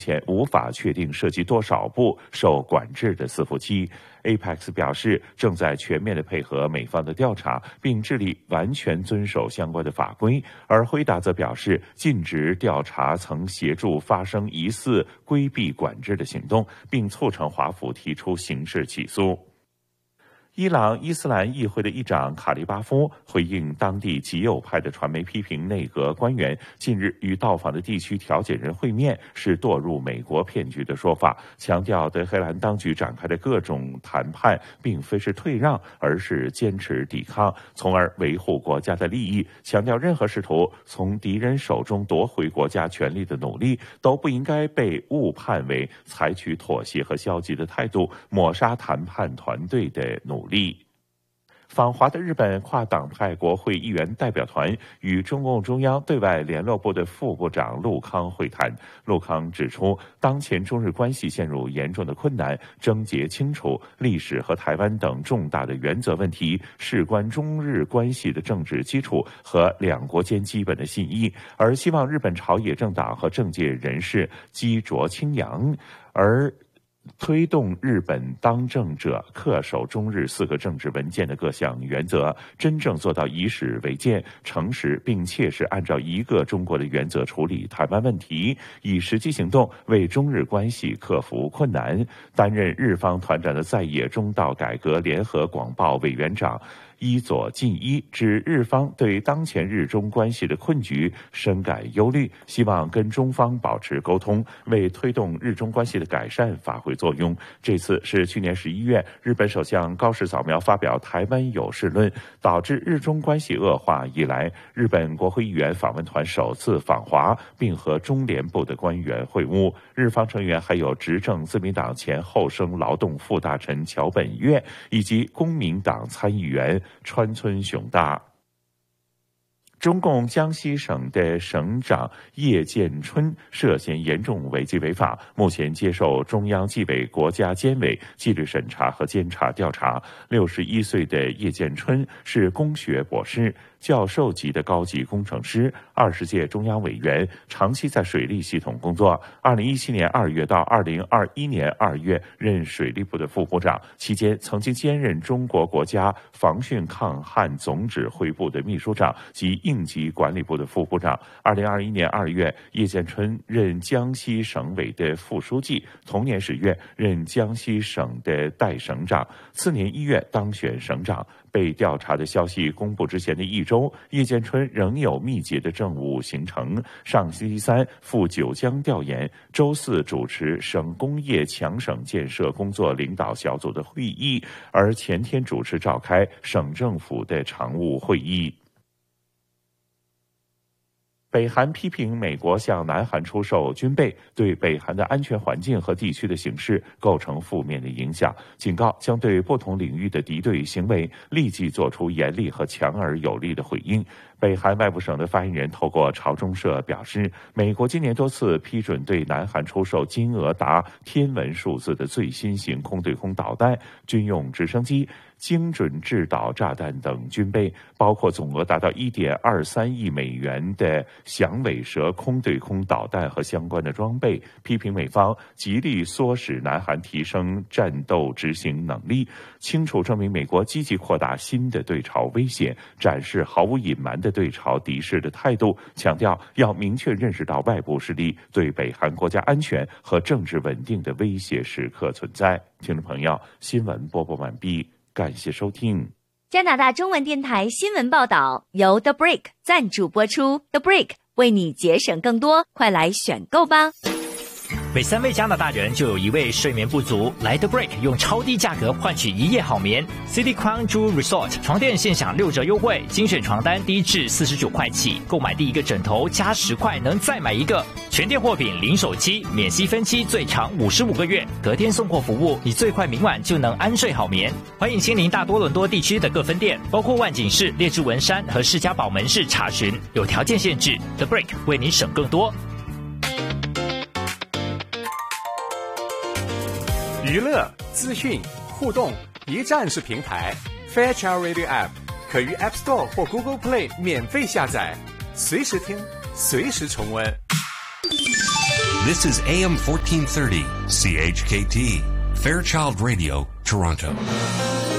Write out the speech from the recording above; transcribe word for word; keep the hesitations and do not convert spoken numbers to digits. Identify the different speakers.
Speaker 1: 前无法确定涉及多少部受管制的伺服器。Apex 表示，正在全面的配合美方的调查，并致力完全遵守相关的法规。而辉达则表示，禁止调查曾协助发生疑似规避管制的行动，并促成华府提出刑事起诉。伊朗伊斯兰议会的议长卡利巴夫回应当地极右派的传媒批评内阁官员近日与到访的地区调解人会面是堕入美国骗局的说法，强调德黑兰当局展开的各种谈判并非是退让，而是坚持抵抗，从而维护国家的利益，强调任何试图从敌人手中夺回国家权力的努力都不应该被误判为采取妥协和消极的态度，抹杀谈判团队的努力。努力。访华的日本跨党派国会议员代表团与中共中央对外联络部的副部长陆康会谈。陆康指出，当前中日关系陷入严重的困难，症结清楚，历史和台湾等重大的原则问题事关中日关系的政治基础和两国间基本的信义，而希望日本朝野政党和政界人士积浊清扬，而推动日本当政者恪守中日四个政治文件的各项原则，真正做到以史为鉴、诚实并切实按照一个中国的原则处理台湾问题，以实际行动为中日关系克服困难。担任日方团长的在野中道改革联合广报委员长伊佐进一指，日方对当前日中关系的困局深感忧虑，希望跟中方保持沟通，为推动日中关系的改善发挥作用。这次是去年十一月，日本首相高市早苗发表台湾有事论，导致日中关系恶化以来，日本国会议员访问团首次访华，并和中联部的官员会晤。日方成员还有执政自民党前厚生劳动副大臣桥本月，以及公民党参议员川村雄大。中共江西省的省长叶剑春涉嫌严重违纪违法，目前接受中央纪委国家监委纪律审查和监察调查。六十一岁的叶剑春是工学博士、教授级的高级工程师，二十届中央委员，长期在水利系统工作。二零一七年二月到二零二一年二月任水利部的副部长，期间曾经兼任中国国家防汛抗旱总指挥部的秘书长及应急管理部的副部长。二零二一年二月，叶剑春任江西省委的副书记，同年十月任江西省的代省长，次年一月当选省长。被调查的消息公布之前的一周，叶剑春仍有密集的政务行程。上星期三赴九江调研，周四主持省工业强省建设工作领导小组的会议，而前天主持召开省政府的常务会议。北韩批评美国向南韩出售军备，对北韩的安全环境和地区的形势构成负面的影响，警告将对不同领域的敌对行为立即做出严厉和强而有力的回应。北韩外务省的发言人透过朝中社表示，美国今年多次批准对南韩出售金额达天文数字的最新型空对空导弹、军用直升机、精准制导炸弹等军备，包括总额达到 一点二三亿美元的响尾蛇空对空导弹和相关的装备，批评美方极力唆使南韩提升战斗执行能力，清楚证明美国积极扩大新的对朝威胁，展示毫无隐瞒的对朝敌视的态度，强调要明确认识到外部势力对北韩国家安全和政治稳定的威胁时刻存在。听众朋友，新闻播报完毕，感谢收听。
Speaker 2: 加拿大中文电台新闻报道由 The Break 赞助播出 ，The Break 为你节省更多，快来选购吧！
Speaker 3: 每三位加拿大人就有一位睡眠不足，来 The Break 用超低价格换取一夜好眠。City Crown Jewel Resort 床垫现享六折优惠，精选床单低至四十九块起，购买第一个枕头加十块能再买一个。全店货品零首期，免息分期，最长五十五个月，隔天送货服务，你最快明晚就能安睡好眠。欢迎亲临大多伦多地区的各分店，包括万景市、列治文山和士嘉堡门市查询，有条件限制。The Break 为你省更多。
Speaker 4: 娱乐、资讯、互动，一站式平台。Fairchild Radio App 可于 App Store 或 Google Play 免费下载，随时听，随时重温。
Speaker 5: This is A M fourteen thirty, C H K T, Fairchild Radio, Toronto.